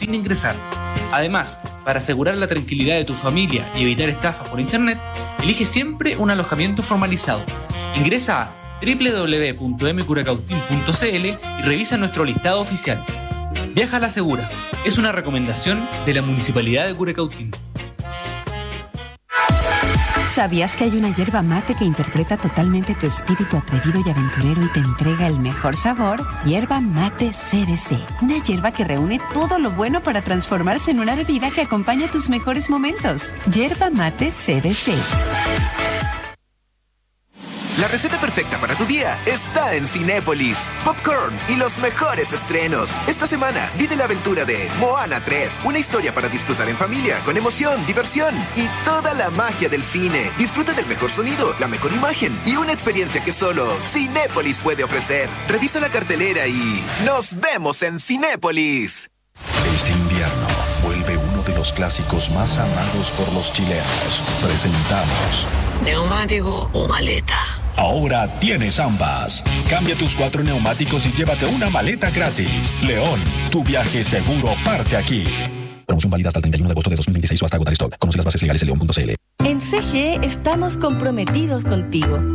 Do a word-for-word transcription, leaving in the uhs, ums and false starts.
sin ingresar. Además, para asegurar la tranquilidad de tu familia y evitar estafas por internet, elige siempre un alojamiento formalizado. Ingresa a doble u doble u doble u punto m curacautín punto c l y revisa nuestro listado oficial. Viaja a la segura. Es una recomendación de la Municipalidad de Curacautín. ¿Sabías que hay una yerba mate que interpreta totalmente tu espíritu atrevido y aventurero y te entrega el mejor sabor? Yerba Mate C B C. Una yerba que reúne todo lo bueno para transformarse en una bebida que acompaña tus mejores momentos. Yerba Mate C B C. La receta perfecta para tu día está en Cinépolis. Popcorn y los mejores estrenos. Esta semana vive la aventura de Moana tres, una historia para disfrutar en familia, con emoción, diversión y toda la magia del cine. Disfruta del mejor sonido, la mejor imagen y una experiencia que solo Cinépolis puede ofrecer. Revisa la cartelera y ¡nos vemos en Cinépolis! Este invierno vuelve uno de los clásicos más amados por los chilenos. Presentamos ¿neumático o maleta? Ahora tienes ambas. Cambia tus cuatro neumáticos y llévate una maleta gratis. León, tu viaje seguro parte aquí. Promoción válida hasta el treinta y uno de agosto de dos mil veintiséis o hasta agotar stock. Conoce las bases legales en león punto c l. En C G E estamos comprometidos contigo